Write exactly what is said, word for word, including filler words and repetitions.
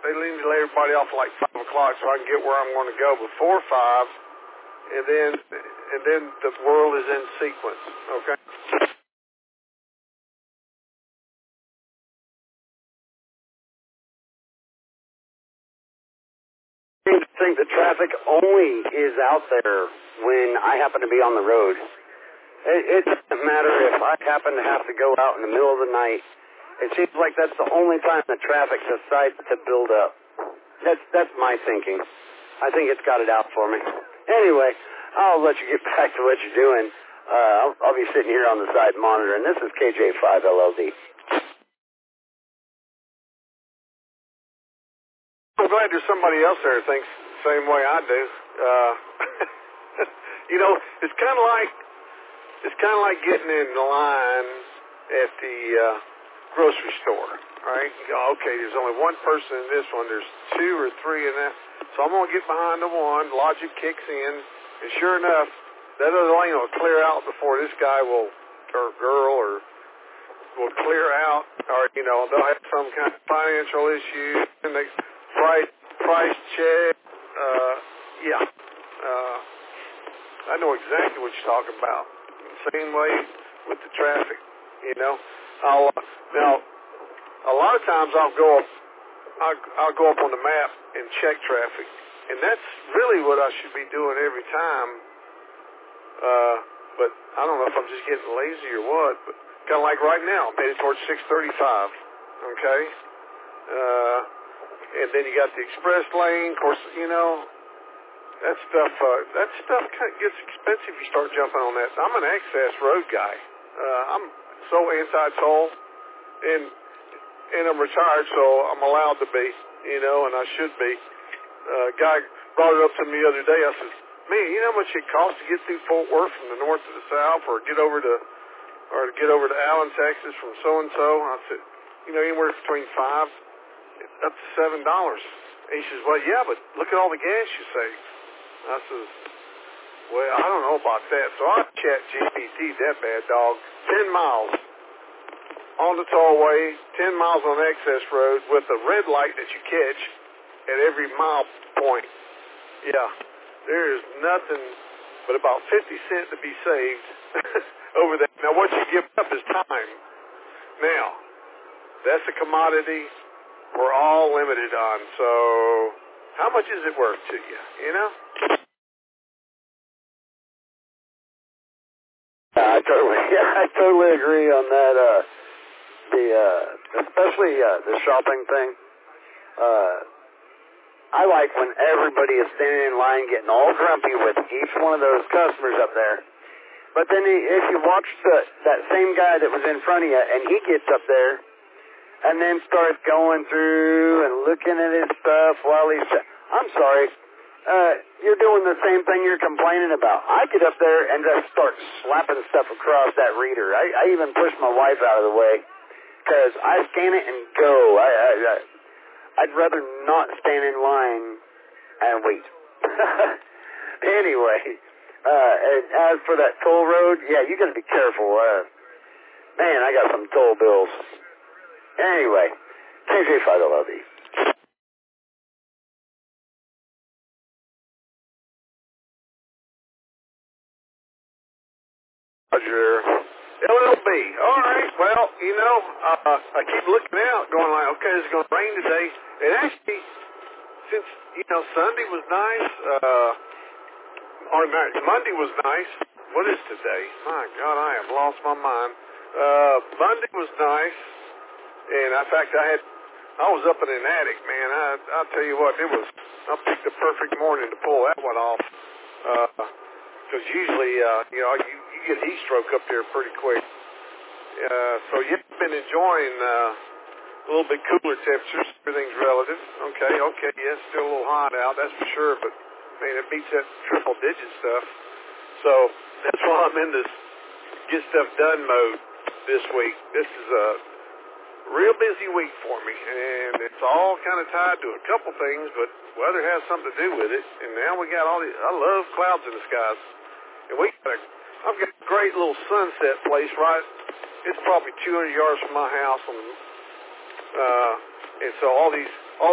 they need to lay everybody off at like five o'clock so I can get where I'm going to go before five, and then and then the world is in sequence. Okay. I think the traffic only is out there when I happen to be on the road. It, it doesn't matter if I happen to have to go out in the middle of the night. It seems like that's the only time the traffic decides to build up. That's that's my thinking. I think it's got it out for me. Anyway, I'll let you get back to what you're doing. Uh, I'll, I'll be sitting here on the side monitoring. This is K J five L L D. I'm glad there's somebody else there who thinks the same way I do. Uh, you know, it's kind of like it's kind of like getting in the line at the uh, grocery store, right? You go, okay, there's only one person in this one. There's two or three in that. So I'm going to get behind the one. Logic kicks in. And sure enough, that other lane will clear out before this guy will, or girl, or will clear out. Or, you know, they'll have some kind of financial issue. And they price, price check. Uh, yeah. Uh, I know exactly what you're talking about. Same way with the traffic, you know. I'll, uh, now, a lot of times I'll go up, I'll, I'll go up on the map and check traffic, and that's really what I should be doing every time. Uh, but I don't know if I'm just getting lazy or what. But kind of like right now, I'm headed towards six thirty-five. Okay, uh, and then you got the express lane. Of course, you know that stuff. Uh, that stuff kind of gets expensive if you start jumping on that. I'm an access road guy. Uh, I'm so anti-toll, and and I'm retired, so I'm allowed to be, you know, and I should be. Uh, a guy brought it up to me the other day. I said, man, you know how much it costs to get through Fort Worth from the north to the south, or get over to, or to get over to Allen, Texas from so-and-so? I said, you know, anywhere between five up to seven dollars. And he says, well, yeah, but look at all the gas you save. I says, well, I don't know about that. So I chat G P T that bad dog. Ten miles on the tollway, ten miles on access road with a red light that you catch at every mile point. Yeah, there is nothing but about fifty cents to be saved over that. Now, what you give up is time. Now, that's a commodity we're all limited on. So how much is it worth to you, you know? I totally, yeah, I totally agree on that. Uh, the uh, especially uh, the shopping thing. Uh, I like when everybody is standing in line getting all grumpy with each one of those customers up there. But then he, if you watch the, that same guy that was in front of you, and he gets up there and then starts going through and looking at his stuff while he's, I'm sorry, uh, you're doing the same thing you're complaining about. I get up there and just start slapping stuff across that reader. I, I even push my wife out of the way because I scan it and go. I, I, I, I'd rather not stand in line and wait. Anyway, uh, and as for that toll road, yeah, you got to be careful. Uh, man, I got some toll bills. Anyway, K J five L L D. Roger. L L B. All right. Well, you know, uh, I keep looking out, going like, okay, it's going to rain today. And actually, since, you know, Sunday was nice, uh, or not, Monday was nice. What is today? My God, I have lost my mind. Uh, Monday was nice. And in fact, I had, I was up in an attic, man. I, I'll tell you what, it was, I picked the perfect morning to pull that one off. Uh, Because usually, uh, you know, you, you get heat stroke up there pretty quick. Uh, so you've been enjoying uh, a little bit cooler temperatures. Everything's relative. Okay, okay, yeah, it's still a little hot out, that's for sure. But, man, it beats that triple-digit stuff. So that's why I'm in this get stuff done mode this week. This is a real busy week for me. And it's all kind of tied to a couple things, but weather has something to do with it. And now we got all these, I love clouds in the skies. And we got a, I've got a great little sunset place, right? It's probably two hundred yards from my house. On, uh, and so all these